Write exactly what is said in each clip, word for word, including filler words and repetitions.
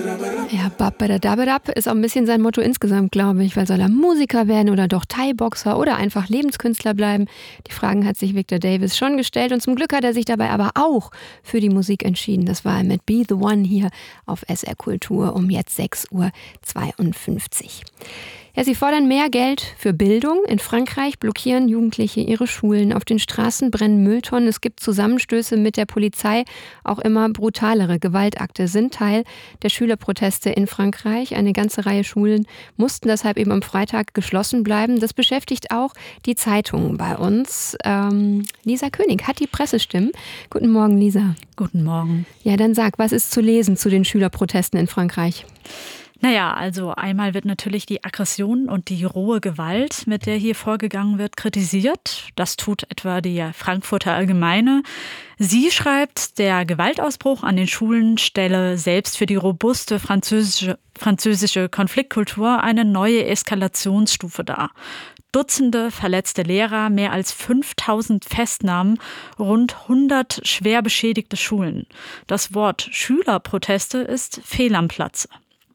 Ja, Babadabadab ist auch ein bisschen sein Motto insgesamt, glaube ich, weil soll er Musiker werden oder doch Thai-Boxer oder einfach Lebenskünstler bleiben? Die Fragen hat sich Victor Davis schon gestellt und zum Glück hat er sich dabei aber auch für die Musik entschieden. Das war er mit Be The One hier auf S R Kultur um jetzt sechs Uhr zweiundfünfzig. Ja, sie fordern mehr Geld für Bildung. In Frankreich blockieren Jugendliche ihre Schulen. Auf den Straßen brennen Mülltonnen. Es gibt Zusammenstöße mit der Polizei. Auch immer brutalere Gewaltakte sind Teil der Schülerproteste in Frankreich. Eine ganze Reihe Schulen mussten deshalb eben am Freitag geschlossen bleiben. Das beschäftigt auch die Zeitungen bei uns. Ähm, Lisa König hat die Pressestimmen. Guten Morgen, Lisa. Guten Morgen. Ja, dann sag, was ist zu lesen zu den Schülerprotesten in Frankreich? Naja, also einmal wird natürlich die Aggression und die rohe Gewalt, mit der hier vorgegangen wird, kritisiert. Das tut etwa die Frankfurter Allgemeine. Sie schreibt, der Gewaltausbruch an den Schulen stelle selbst für die robuste französische, französische Konfliktkultur eine neue Eskalationsstufe dar. Dutzende verletzte Lehrer, mehr als fünftausend Festnahmen, rund hundert schwer beschädigte Schulen. Das Wort Schülerproteste ist fehl am Platze.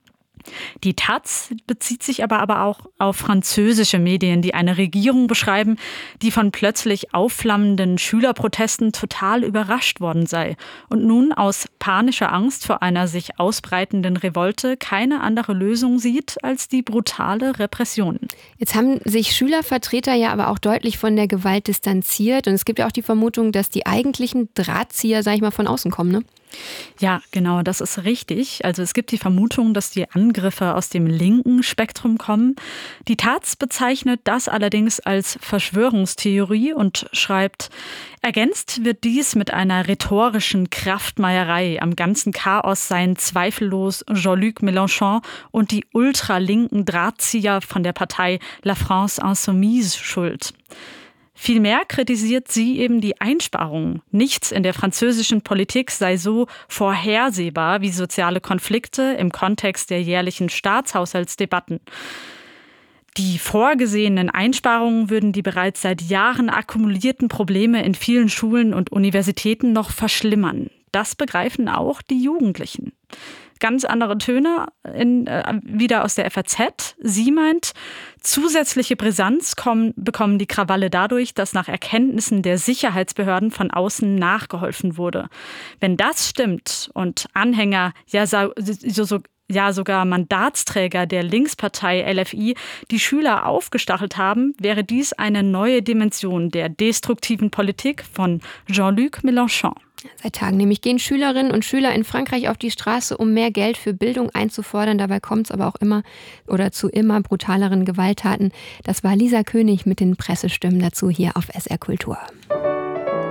Die Taz bezieht sich aber, aber auch auf französische Medien, die eine Regierung beschreiben, die von plötzlich aufflammenden Schülerprotesten total überrascht worden sei und nun aus panischer Angst vor einer sich ausbreitenden Revolte keine andere Lösung sieht als die brutale Repression. Jetzt haben sich Schülervertreter ja aber auch deutlich von der Gewalt distanziert und es gibt ja auch die Vermutung, dass die eigentlichen Drahtzieher, sag ich mal, von außen kommen, ne? Ja, genau, das ist richtig. Also es gibt die Vermutung, dass die Angriffe aus dem linken Spektrum kommen. Die Taz bezeichnet das allerdings als Verschwörungstheorie und schreibt, ergänzt wird dies mit einer rhetorischen Kraftmeierei. Am ganzen Chaos seien zweifellos Jean-Luc Mélenchon und die ultralinken Drahtzieher von der Partei La France Insoumise schuld. Vielmehr kritisiert sie eben die Einsparungen. Nichts in der französischen Politik sei so vorhersehbar wie soziale Konflikte im Kontext der jährlichen Staatshaushaltsdebatten. Die vorgesehenen Einsparungen würden die bereits seit Jahren akkumulierten Probleme in vielen Schulen und Universitäten noch verschlimmern. Das begreifen auch die Jugendlichen. Ganz andere Töne in, äh, wieder aus der F A Z. Sie meint, zusätzliche Brisanz kommen, bekommen die Krawalle dadurch, dass nach Erkenntnissen der Sicherheitsbehörden von außen nachgeholfen wurde. Wenn das stimmt und Anhänger, ja, so, so, so, ja sogar Mandatsträger der Linkspartei L F I die Schüler aufgestachelt haben, wäre dies eine neue Dimension der destruktiven Politik von Jean-Luc Mélenchon. Seit Tagen nämlich gehen Schülerinnen und Schüler in Frankreich auf die Straße, um mehr Geld für Bildung einzufordern. Dabei kommt es aber auch immer oder zu immer brutaleren Gewalttaten. Das war Lisa König mit den Pressestimmen dazu hier auf S R Kultur.